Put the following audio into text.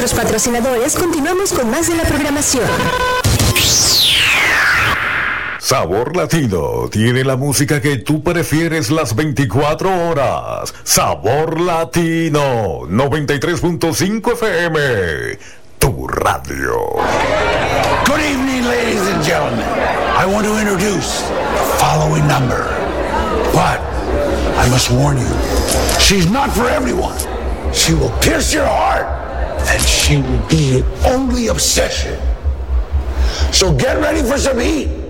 nuestros patrocinadores, continuamos con más de la programación. Sabor Latino tiene la música que tú prefieres las 24 horas. Sabor Latino 93.5 FM, tu radio. Good evening, ladies and gentlemen. I want to introduce the following number. But I must warn you, she's not for everyone. She will pierce your heart, and she will be your only obsession. So get ready for some heat.